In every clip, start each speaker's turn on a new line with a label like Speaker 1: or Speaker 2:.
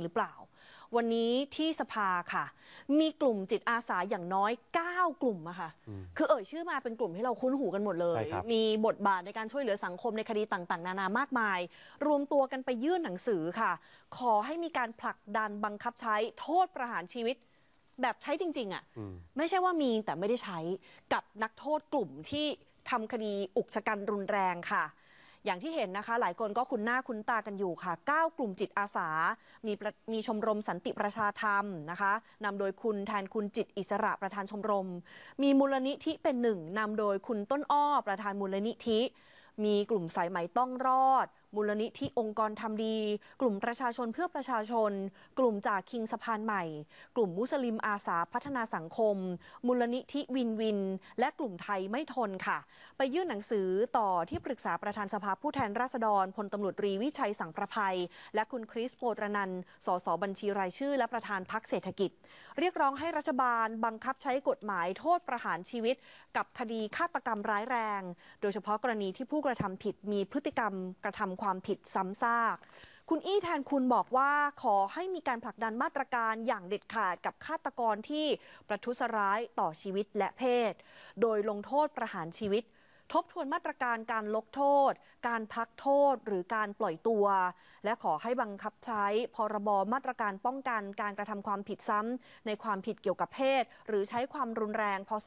Speaker 1: หรือเปล่าวันนี้ที่สภาค่ะมีกลุ่มจิตอาสาอย่างน้อย9กลุ่มอะค่ะคือชื่อมาเป็นกลุ่มที่เราคุ้นหูกันหมดเลยมีบทบาทในการช่วยเหลือสังคมในคดีต่างๆนานามากมายรวมตัวกันไปยื่นหนังสือค่ะขอให้มีการผลักดันบังคับใช้โทษประหารชีวิตแบบใช้จริงๆอะไม่ใช่ว่ามีแต่ไม่ได้ใช้กับนักโทษกลุ่มที่ทำคดีอุกชะกันรุนแรงค่ะอย่างที่เห็นนะคะหลายคนก็คุ้นหน้าคุ้นตากันอยู่ค่ะ9กลุ่มจิตอาสามีชมรมสันติประชาธรรมนะคะนำโดยคุณแทนคุณจิตอิสระประธานชมรมมีมูลนิธิเป็นหนึ่งนำโดยคุณต้นอ้อประธานมูลนิธิมีกลุ่มสายไหมต้องรอดมูลนิธิองค์กรทำดีกลุ่มประชาชนเพื่อประชาชนกลุ่มจากคิงสะพานใหม่กลุ่มมุสลิมอาสาพัฒนาสังคมมูลนิธิวินวินและกลุ่มไทยไม่ทนค่ะไปยื่นหนังสือต่อที่ปรึกษาประธานสภาผู้แทนราษฎรพลตำรวจตรีวิชัยสังประภัยและคุณคริสโปตรนันท์สสบัญชีรายชื่อและประธานพรรคเศรษฐกิจเรียกร้องให้รัฐบาลบังคับใช้กฎหมายโทษประหารชีวิตกับคดีฆาตกรรมร้ายแรงโดยเฉพาะกรณีที่ผู้กระทำผิดมีพฤติกรรมกระทำความผิดซ้ำซากคุณอี้แทนคุณบอกว่าขอให้มีการผลักดันมาตรการอย่างเด็ดขาดกับฆาตกรที่ประทุษร้ายต่อชีวิตและเพศโดยลงโทษประหารชีวิตทบทวนมาตรการการลดโทษการพักโทษหรือการปล่อยตัวและขอให้บังคับใช้พรบมาตรการป้องกันการกระทำความผิดซ้ำในความผิดเกี่ยวกับเพศหรือใช้ความรุนแรงพ.ศ.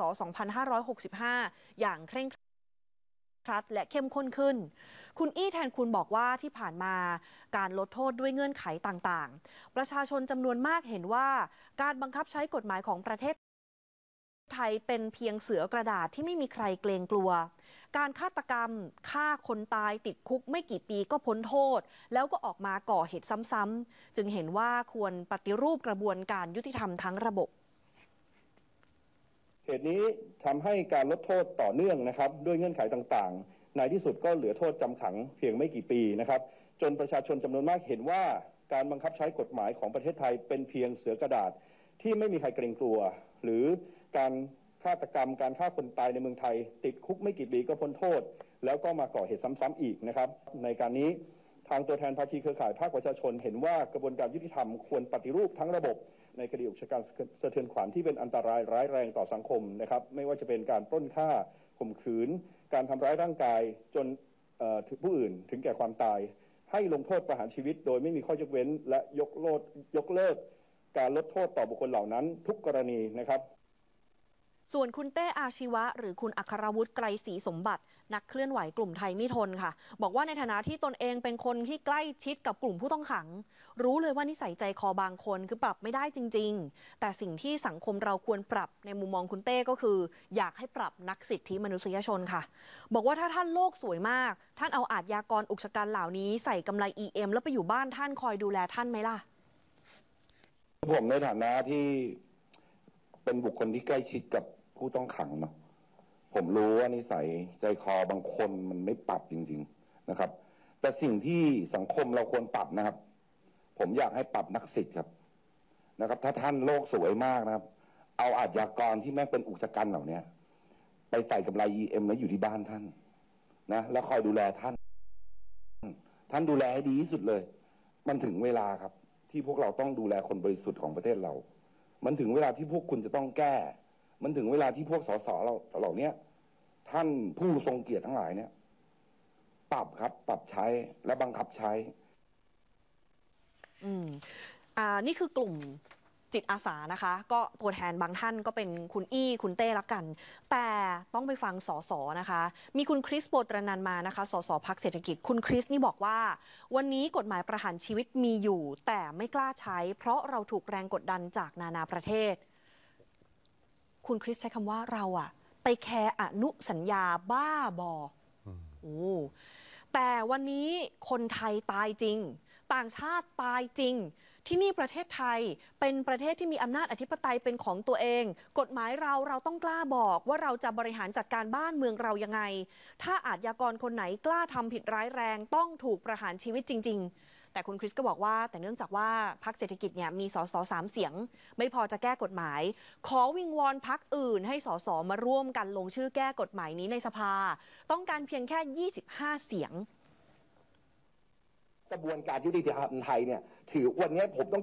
Speaker 1: 2565อย่างเคร่งครัดและเข้มข้นขึ้นคุณอี้แทนคุณบอกว่าที่ผ่านมาการลดโทษด้วยเงื่อนไขต่างๆประชาชนจำนวนมากเห็นว่าการบังคับใช้กฎหมายของประเทศไทยเป็นเพียงเสือกระดาษที่ไม่มีใครเกรงกลัวการฆาตกรรมฆ่าคนตายติดคุกไม่กี่ปีก็พ้นโทษแล้วก็ออกมาก่อเหตุซ้ำๆจึงเห็นว่าควรปฏิรูปกระบวนการยุติธรรมทั้งระบบ
Speaker 2: เหตุนี้ทำให้การลดโทษต่อเนื่องนะครับด้วยเงื่อนไขต่างๆในที่สุดก็เหลือโทษจำขังเพียงไม่กี่ปีนะครับจนประชาชนจำนวนมากเห็นว่าการบังคับใช้กฎหมายของประเทศไทยเป็นเพียงเสือกระดาษที่ไม่มีใครเกรงกลัวหรือการฆาตกรรมการฆ่าคนตายในเมืองไทยติดคุกไม่กี่ปีก็พ้นโทษแล้วก็มาก่อเหตุซ้ำๆอีกนะครับในการนี้ทางตัวแทนภาคีเครือข่ายภาคประชาชนเห็นว่ากระบวนการยุติธรรมควรปฏิรูปทั้งระบบในคดีอุกชะกันสะเทือนขวัญที่เป็นอันตรายร้ายแรงต่อสังคมนะครับไม่ว่าจะเป็นการปล้นฆ่าข่มขืนการทำร้ายร่างกายจนผู้อื่นถึงแก่ความตายให้ลงโทษประหารชีวิตโดยไม่มีข้อยกเว้นและยกเลิกการลดโทษต่อบุคคลเหล่านั้นทุกกรณีนะครับ
Speaker 1: ส่วนคุณเต้อาชีวะหรือคุณอัครวุฒิไกรศรีสมบัตินักเคลื่อนไหวกลุ่มไทยไม่ทนค่ะบอกว่าในฐานะที่ตนเองเป็นคนที่ใกล้ชิดกับกลุ่มผู้ต้องขังรู้เลยว่านิสัยใจคอบางคนคือปรับไม่ได้จริงๆแต่สิ่งที่สังคมเราควรปรับในมุมมองคุณเต้ก็คืออยากให้ปรับนักสิทธิมนุษยชนค่ะบอกว่าถ้าท่านโลกสวยมากท่านเอาอาชญากรอุกชะกันเหล่านี้ใส่กำไร EM แล้วไปอยู่บ้านท่านคอยดูแลท่านไหมล่ะ
Speaker 3: ผมในฐานะที่เป็นบุคคลที่ใกล้ชิดกับผู้ต้องขังเนาะผมรู้ว่านิสัยใจคอบางคนมันไม่ปรับจริงๆนะครับแต่สิ่งที่สังคมเราควรปรับนะครับผมอยากให้ปรับนักสิทธิ์ครับนะครับถ้าท่านโลกสวยมากนะครับเอาอาชญากรที่แม่งเป็นอุกชะกันเหล่านี้ไปใส่กำไร EM แล้วอยู่ที่บ้านท่านนะแล้วคอยดูแลท่านดูแลให้ดีที่สุดเลยมันถึงเวลาครับที่พวกเราต้องดูแลคนบริสุทธิ์ของประเทศเรามันถึงเวลาที่พวกคุณจะต้องแก้มันถึงเวลาที่พวกสสเราเหล่านี้ท่านผู้ทรงเกียรติทั้งหลายเนี่ยปรับใช้และบังคับใช้
Speaker 1: นี่คือกลุ่มจิตอาสานะคะก็ตัวแทนบางท่านก็เป็นคุณอี้คุณเต้ละกันแต่ต้องไปฟังสสนะคะมีคุณคริสโปตรนันท์มานะคะสสพรรคเศรษฐกิจคุณคริสนี่บอกว่าวันนี้กฎหมายประหารชีวิตมีอยู่แต่ไม่กล้าใช้เพราะเราถูกแรงกดดันจากนานาประเทศคุณคริสใช้คำว่าเราไปแคร์อนุสัญญาบ้าบอแต่วันนี้คนไทยตายจริงต่างชาติตายจริงที่นี่ประเทศไทยเป็นประเทศที่มีอำนาจอธิปไตยเป็นของตัวเองกฎหมายเราต้องกล้าบอกว่าเราจะบริหารจัดการบ้านเมืองเรายังไงถ้าอาชญากรคนไหนกล้าทำผิดร้ายแรงต้องถูกประหารชีวิตจริงๆแต่คุณคริสก็บอกว่าแต่เนื่องจากว่าพรรคเศรษฐกิจเนี่ยมีสส3 เสียงไม่พอจะแก้กฎหมายขอวิงวอนพรรคอื่นให้สสมาร่วมกันลงชื่อแก้กฎหมายนี้ในสภาต้องการเพียงแค่25 เสียง
Speaker 3: กระบวนการยุติธรรมไทยเนี่ยถือวันนี้ผมต้อง